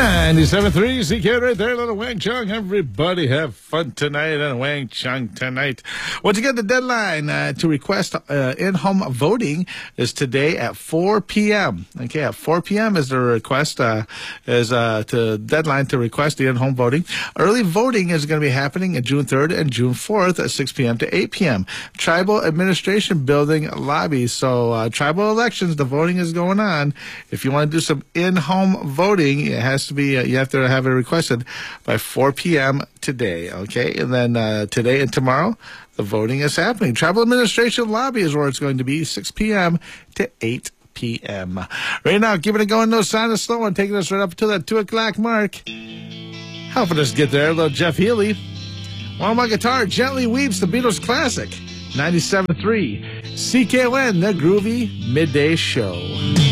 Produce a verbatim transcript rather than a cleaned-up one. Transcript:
ninety-seven point three C K right there, little Wang Chung. Everybody have fun tonight and Wang Chung tonight. Once again, the deadline uh, to request uh, in-home voting is today at four p.m. Okay, at four p.m. is the request, uh, is uh, to deadline to request the in-home voting. Early voting is going to be happening on June third and June fourth at six p.m. to eight p.m. Tribal Administration Building lobby. So uh, tribal elections, the voting is going on. If you want to do some in-home voting, it has to be, uh, you have to have it requested by four p.m. today, okay? And then uh, today and tomorrow, the voting is happening. Tribal Administration lobby is where it's going to be, six p.m. to eight p.m. Right now, giving it going, no sign of slow and taking us right up to that two o'clock mark. Helping us get there, little Jeff Healey. While my guitar gently weeps the Beatles classic, ninety-seven point three C K O N, the Groovy Midday Show.